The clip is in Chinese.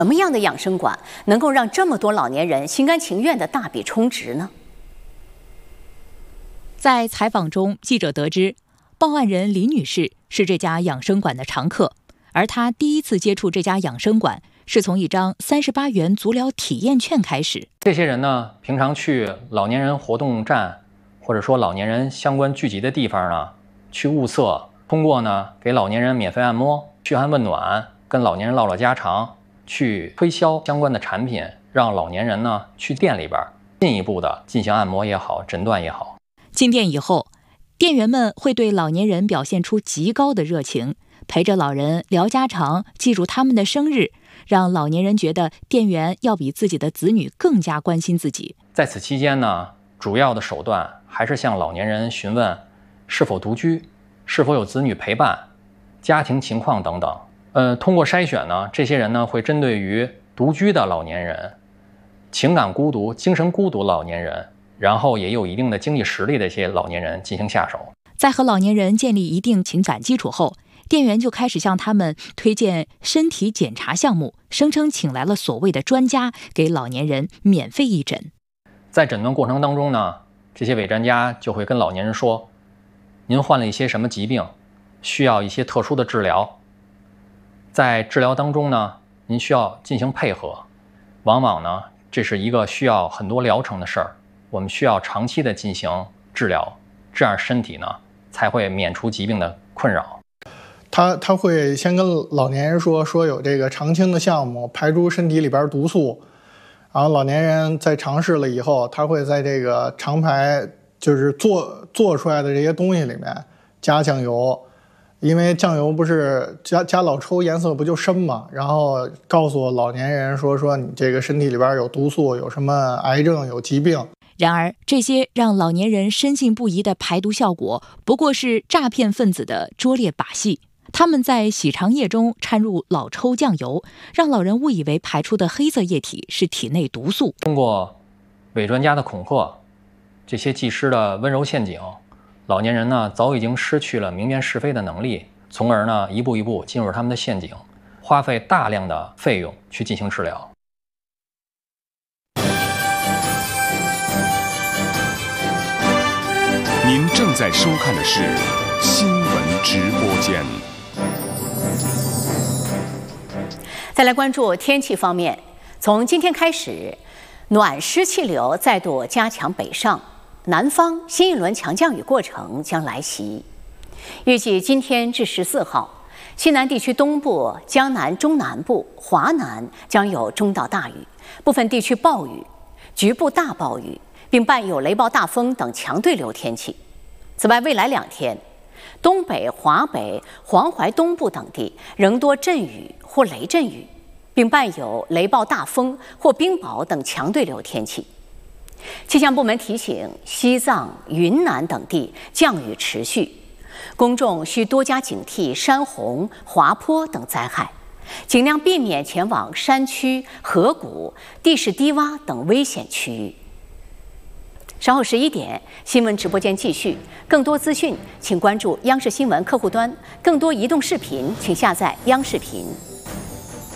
什么样的养生馆能够让这么多老年人心甘情愿地大笔充值呢？ 在采访中，记者得知，报案人李女士是这家养生馆的常客，而她第一次接触这家养生馆是从一张38元足疗体验券开始。 这些人呢，平常去老年人活动站，或者说老年人相关聚集的地方呢，去物色，通过呢给老年人免费按摩、嘘寒问暖，跟老年人唠唠家常，去推销相关的产品，让老年人呢去店里边进一步的进行按摩也好，诊断也好。 进店以后，店员们会对老年人表现出极高的热情，陪着老人聊家常，记住他们的生日，让老年人觉得店员要比自己的子女更加关心自己。 在此期间呢，主要的手段还是向老年人询问是否独居，是否有子女陪伴，家庭情况等等。通过筛选呢，这些人呢会针对于独居的老年人、情感孤独、精神孤独老年人，然后也有一定的经济实力的一些老年人进行下手。 在和老年人建立一定情感基础后，店员就开始向他们推荐身体检查项目，声称请来了所谓的专家，给老年人免费义诊。 在诊断过程当中呢，这些伪专家就会跟老年人说，您患了一些什么疾病，需要一些特殊的治疗。在治疗当中呢，您需要进行配合，往往呢，这是一个需要很多疗程的事儿，我们需要长期的进行治疗，这样身体呢才会免除疾病的困扰。 他会先跟老年人说有这个常青的项目，排出身体里边毒素，然后老年人在尝试了以后，他会在这个常排就是做出来的这些东西里面加酱油，因为酱油不是加老抽颜色不就深嘛，然后告诉老年人说你这个身体里边有毒素，有什么癌症，有疾病。 然而，这些让老年人深信不疑的排毒效果，不过是诈骗分子的拙劣把戏。他们在洗肠液中掺入老抽酱油，让老人误以为排出的黑色液体是体内毒素。 通过伪专家的恐吓，这些技师的温柔陷阱，老年人呢早已经失去了明辨是非的能力，从而呢一步一步进入他们的陷阱，花费大量的费用去进行治疗。 您正在收看的是新闻直播间。 再来关注天气方面，从今天开始，暖湿气流再度加强北上，南方新一轮强降雨过程将来袭。预计今天至14号，西南地区东部、江南中南部、华南将有中到大雨，部分地区暴雨，局部大暴雨，并伴有雷暴大风等强对流天气。此外，未来2天，东北、华北、黄淮东部等地仍多阵雨或雷阵雨，并伴有雷暴大风或冰雹等强对流天气。气象部门提醒，西藏、云南等地降雨持续，公众需多加警惕山洪、滑坡等灾害，尽量避免前往山区、河谷、地势低洼等危险区域。稍后11点，新闻直播间继续。更多资讯，请关注央视新闻客户端；更多移动视频，请下载央视频。